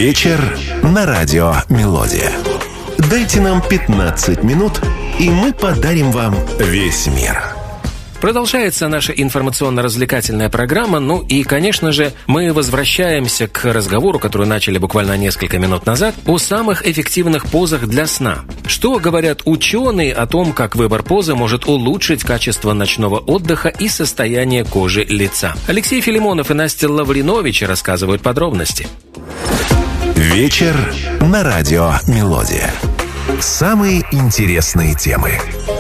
Вечер на радио «Мелодия». Дайте нам 15 минут, и мы подарим вам весь мир. Продолжается наша информационно-развлекательная программа. Ну и, конечно же, мы возвращаемся к разговору, который начали буквально несколько минут назад, о самых эффективных позах для сна. Что говорят ученые о том, как выбор позы может улучшить качество ночного отдыха и состояние кожи лица? Алексей Филимонов и Настя Лавринович рассказывают подробности. Вечер на радио «Мелодия». Самые интересные темы.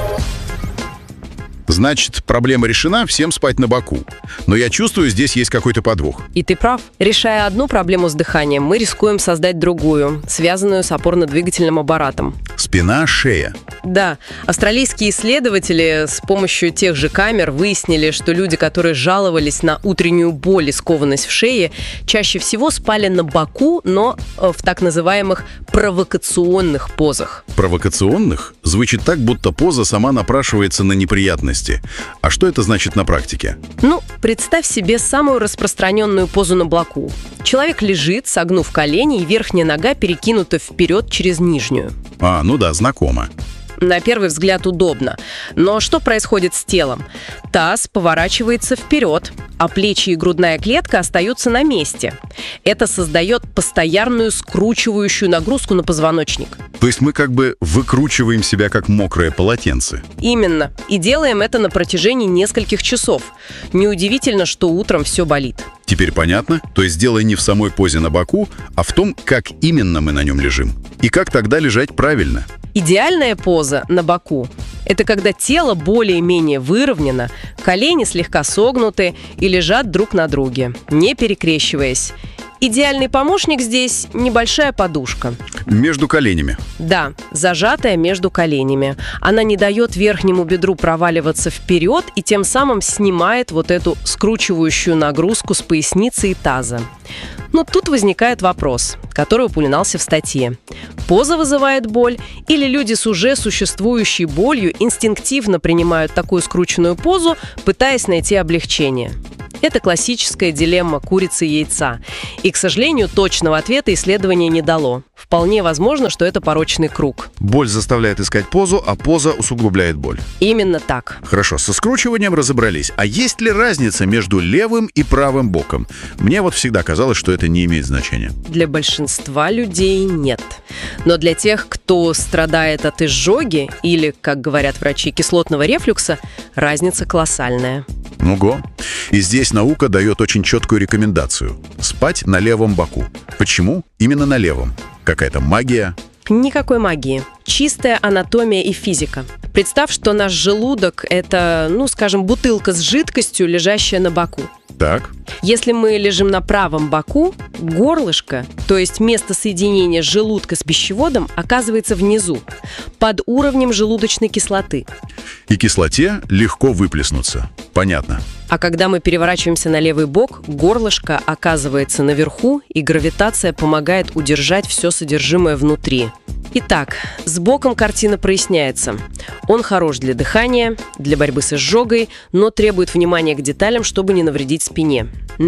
Значит, проблема решена, всем спать на боку. Но я чувствую, здесь есть какой-то подвох. И ты прав. Решая одну проблему с дыханием, мы рискуем создать другую, связанную с опорно-двигательным аппаратом. Спина, шея. Да, австралийские исследователи с помощью тех же камер выяснили, что люди, которые жаловались на утреннюю боль и скованность в шее, чаще всего спали на боку, но в так называемых провокационных позах. Провокационных? Звучит так, будто поза сама напрашивается на неприятности. А что это значит на практике? Представь себе самую распространенную позу на боку. Человек лежит, согнув колени, и верхняя нога перекинута вперед через нижнюю. Знакомо. На первый взгляд удобно. Но что происходит с телом? Таз поворачивается вперед, а плечи и грудная клетка остаются на месте. Это создает постоянную скручивающую нагрузку на позвоночник. То есть мы как бы выкручиваем себя как мокрое полотенце. Именно. И делаем это на протяжении нескольких часов. Неудивительно, что утром все болит. Теперь понятно? То есть дело не в самой позе на боку, а в том, как именно мы на нем лежим. И как тогда лежать правильно. Идеальная поза на боку – это когда тело более-менее выровнено, колени слегка согнуты и лежат друг на друге, не перекрещиваясь. Идеальный помощник здесь – небольшая подушка. Между коленями. Да, зажатая между коленями. Она не дает верхнему бедру проваливаться вперед и тем самым снимает вот эту скручивающую нагрузку с поясницы и таза. Но тут возникает вопрос, который упоминался в статье. Поза вызывает боль, или люди с уже существующей болью инстинктивно принимают такую скрученную позу, пытаясь найти облегчение? Это классическая дилемма курицы и яйца. И, к сожалению, точного ответа исследование не дало. Вполне возможно, что это порочный круг. Боль заставляет искать позу, а поза усугубляет боль. Именно так. Хорошо, со скручиванием разобрались. А есть ли разница между левым и правым боком? Мне вот всегда казалось, что это не имеет значения. Для большинства людей нет. Но для тех, кто страдает от изжоги или, как говорят врачи, кислотного рефлюкса, разница колоссальная. Ого. И здесь наука дает очень четкую рекомендацию – спать на левом боку. Почему именно на левом? Какая-то магия? Никакой магии. Чистая анатомия и физика. Представь, что наш желудок – это, бутылка с жидкостью, лежащая на боку. Так. Если мы лежим на правом боку, горлышко, то есть место соединения желудка с пищеводом, оказывается внизу, под уровнем желудочной кислоты. И кислоте легко выплеснуться. Понятно. А когда мы переворачиваемся на левый бок, горлышко оказывается наверху, и гравитация помогает удержать все содержимое внутри. Итак, с боком картина проясняется. Он хорош для дыхания, для борьбы с изжогой, но требует внимания к деталям, чтобы не навредить спине.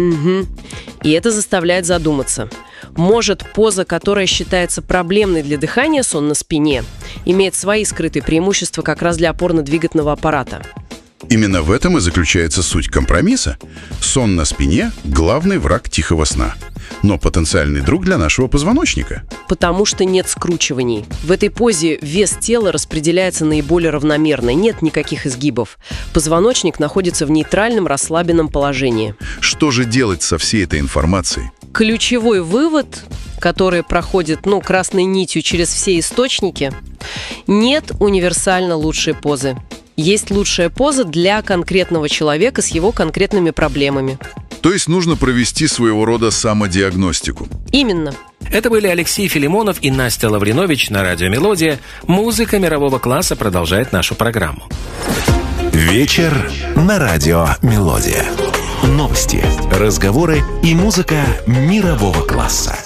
И это заставляет задуматься. Может, поза, которая считается проблемной для дыхания, сон на спине, имеет свои скрытые преимущества как раз для опорно-двигательного аппарата? Именно в этом и заключается суть компромисса. Сон на спине – главный враг тихого сна. Но потенциальный друг для нашего позвоночника. Потому что нет скручиваний. В этой позе вес тела распределяется наиболее равномерно, нет никаких изгибов. Позвоночник находится в нейтральном расслабленном положении. Что же делать со всей этой информацией? Ключевой вывод, который проходит, красной нитью через все источники – нет универсально лучшей позы. Есть лучшая поза для конкретного человека с его конкретными проблемами. То есть нужно провести своего рода самодиагностику. Именно. Это были Алексей Филимонов и Настя Лавринович на радио «Мелодия». Музыка мирового класса продолжает нашу программу. Вечер на радио «Мелодия». Новости, разговоры и музыка мирового класса.